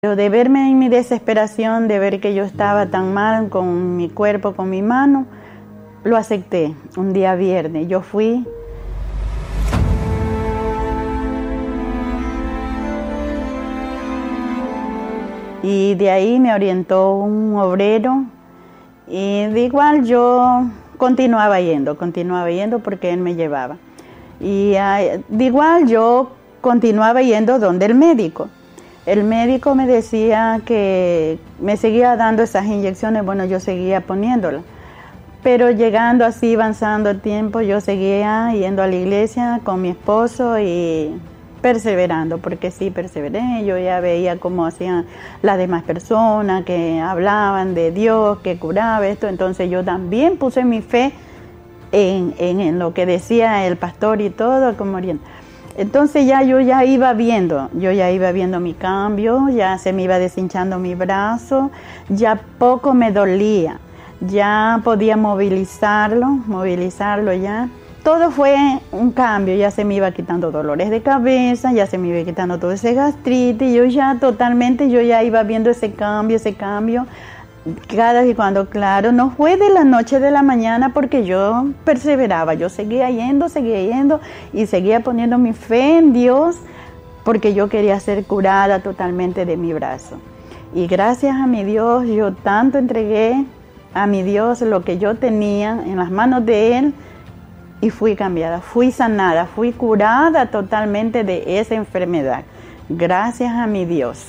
Pero de verme en mi desesperación, de ver que yo estaba tan mal con mi cuerpo, con mi mano, lo acepté. Un día viernes yo fui. Y de ahí me orientó un obrero y de igual yo continuaba yendo porque él me llevaba. Y de igual yo continuaba yendo donde el médico. El médico me decía que me seguía dando esas inyecciones, bueno, yo seguía poniéndolas. Pero llegando así, avanzando el tiempo, yo seguía yendo a la iglesia con mi esposo y perseverando, porque sí, perseveré. Yo ya veía cómo hacían las demás personas, que hablaban de Dios, que curaba esto. Entonces yo también puse mi fe en lo que decía el pastor y todo, como orienta. Entonces yo ya iba viendo mi cambio, ya se me iba deshinchando mi brazo, ya poco me dolía, ya podía movilizarlo ya. Todo fue un cambio, ya se me iba quitando dolores de cabeza, ya se me iba quitando todo ese gastritis, yo ya iba viendo ese cambio. Cada vez cuando, claro, no fue de la noche de la mañana porque yo perseveraba, yo seguía yendo y seguía poniendo mi fe en Dios porque yo quería ser curada totalmente de mi brazo. Y gracias a mi Dios, yo tanto entregué a mi Dios lo que yo tenía en las manos de Él y fui cambiada, fui sanada, fui curada totalmente de esa enfermedad. Gracias a mi Dios.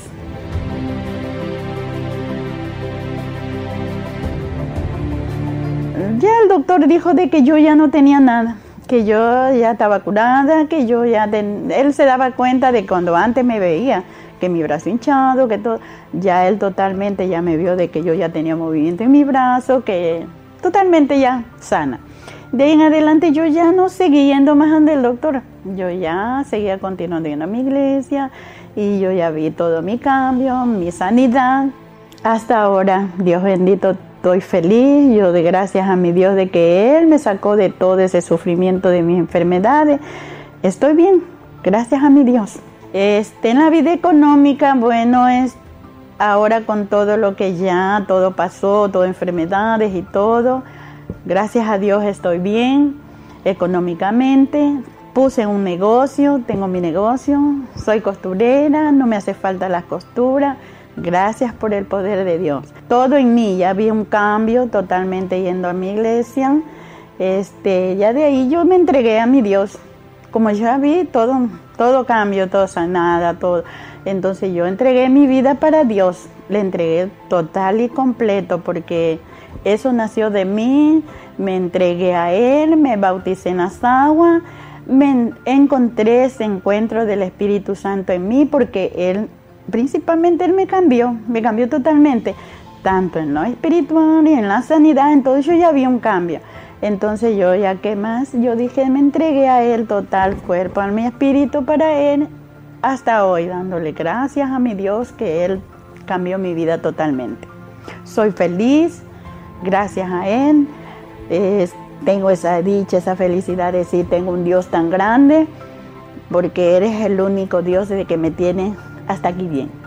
Ya el doctor dijo de que yo ya no tenía nada, que yo ya estaba curada, que él se daba cuenta de cuando antes me veía, que mi brazo hinchado, que todo, ya él totalmente ya me vio de que yo ya tenía movimiento en mi brazo, que totalmente ya sana. De ahí en adelante yo ya no seguí yendo más ante el doctor, yo ya seguía continuando yendo a mi iglesia y yo ya vi todo mi cambio, mi sanidad. Hasta ahora, Dios bendito, estoy feliz, yo de gracias a mi Dios de que Él me sacó de todo ese sufrimiento de mis enfermedades. Estoy bien, gracias a mi Dios. En la vida económica, bueno, es ahora con todo lo que ya, todo pasó, todas enfermedades y todo. Gracias a Dios estoy bien económicamente. Puse un negocio, tengo mi negocio, soy costurera, no me hace falta las costuras. Gracias por el poder de Dios. Todo en mí, ya vi un cambio totalmente yendo a mi iglesia. Ya de ahí yo me entregué a mi Dios. Como ya vi todo cambio, todo sanada, todo. Entonces yo entregué mi vida para Dios. Le entregué total y completo porque eso nació de mí. Me entregué a Él, me bauticé en las aguas. Me encontré ese encuentro del Espíritu Santo en mí porque principalmente Él me cambió totalmente, tanto en lo espiritual y en la sanidad. Entonces yo ya vi un cambio. Entonces yo ya, ¿qué más? Yo dije, me entregué a Él total, cuerpo, alma y espíritu para Él, hasta hoy, dándole gracias a mi Dios que Él cambió mi vida totalmente. Soy feliz, gracias a Él. Tengo esa dicha, esa felicidad de decir, tengo un Dios tan grande, porque eres el único Dios que me tiene hasta aquí bien.